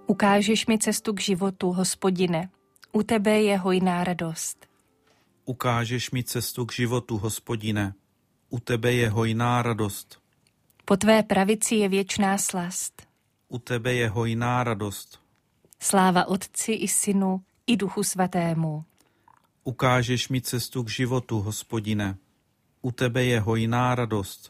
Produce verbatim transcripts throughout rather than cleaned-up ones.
Ukážeš mi cestu k životu, Hospodine, u tebe je hojná radost. Ukážeš mi cestu k životu, Hospodine, u tebe je hojná radost. Po tvé pravici je věčná slast. U tebe je hojná radost. Sláva Otci i Synu i Duchu Svatému. Ukážeš mi cestu k životu, Hospodine, u tebe je hojná radost.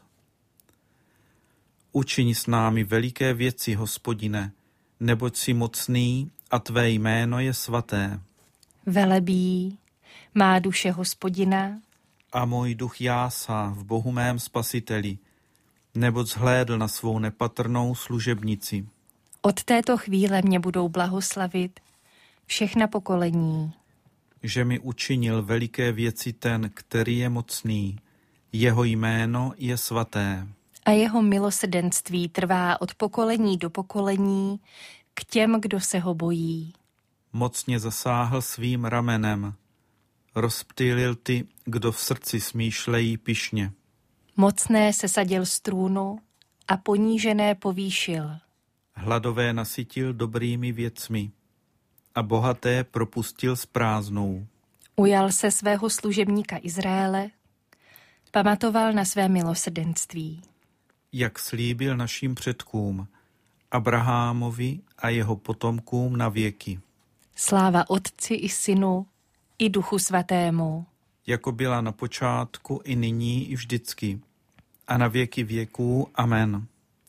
Učiň s námi veliké věci, Hospodine, neboť jsi mocný a tvé jméno je svaté. Velebí má duše Hospodina a můj duch jásá v Bohu mém Spasiteli, neboť zhlédl na svou nepatrnou služebnici. Od této chvíle mě budou blahoslavit všechna pokolení. Že mi učinil veliké věci ten, který je mocný, jeho jméno je svaté. A jeho milosrdenství trvá od pokolení do pokolení k těm, kdo se ho bojí. Mocně zasáhl svým ramenem, rozptýlil ty, kdo v srdci smýšlejí pyšně. Mocné sesadil z trůnu a ponížené povýšil. Hladové nasytil dobrými věcmi a bohaté propustil s prázdnou. Ujal se svého služebníka Izraele, pamatoval na své milosrdenství. Jak slíbil našim předkům, Abrahamovi a jeho potomkům na věky. Sláva Otci i Synu i Duchu Svatému. Jako byla na počátku i nyní i vždycky a na věky věků. Amen.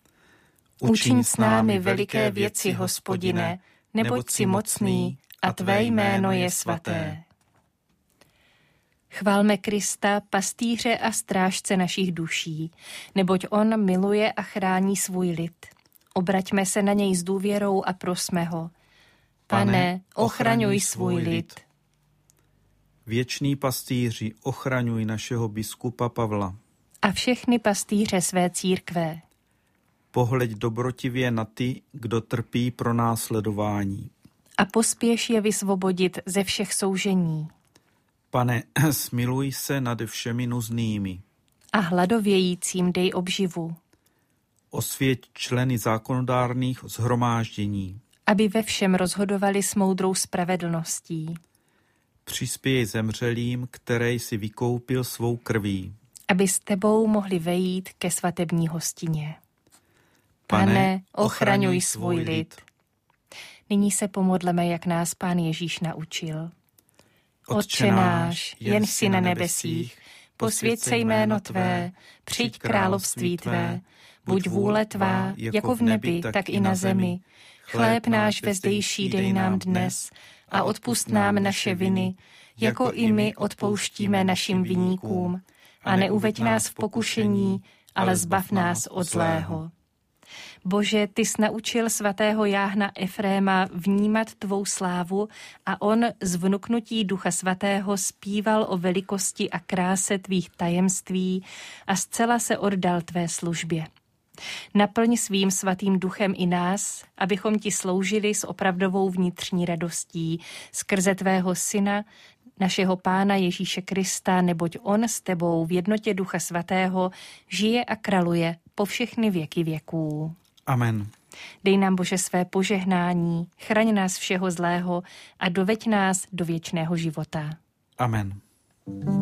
Učiň s námi veliké věci, Hospodine, neboť jsi mocný a tvé jméno je svaté. Chválme Krista, pastýře a strážce našich duší, neboť on miluje a chrání svůj lid. Obraťme se na něj s důvěrou a prosme ho. Pane, ochraňuj svůj lid. Věčný pastýři, ochraňuj našeho biskupa Pavla. A všechny pastýře své církve. Pohleď dobrotivě na ty, kdo trpí pro následování. A pospěš je vysvobodit ze všech soužení. Pane, smiluj se nad všemi nuznými. A hladovějícím dej obživu. Osvěť členy zákonodárných shromáždění. Aby ve všem rozhodovali s moudrou spravedlností. Přispěj zemřelým, které jsi vykoupil svou krví. Aby s tebou mohli vejít ke svatební hostině. Pane, ochraňuj svůj lid. Nyní se pomodleme, jak nás Pán Ježíš naučil. Otče náš, jen jsi na nebesích, posvěť se jméno tvé, přijď království tvé, buď vůle tvá, jako v nebi, tak i na zemi. Chléb náš vezdejší dej nám dnes a odpusť nám naše viny, jako i my odpouštíme našim viníkům. A neuveď nás v pokušení, ale zbav nás od zlého. Bože, ty jsi naučil svatého jáhna Efréma vnímat tvou slávu a on z vnuknutí Ducha Svatého zpíval o velikosti a kráse tvých tajemství a zcela se oddal tvé službě. Naplň svým svatým duchem i nás, abychom ti sloužili s opravdovou vnitřní radostí skrze tvého Syna, našeho Pána Ježíše Krista, neboť on s tebou v jednotě Ducha Svatého žije a králuje po všechny věky věků. Amen. Dej nám, Bože, své požehnání, chraň nás všeho zlého a doveď nás do věčného života. Amen.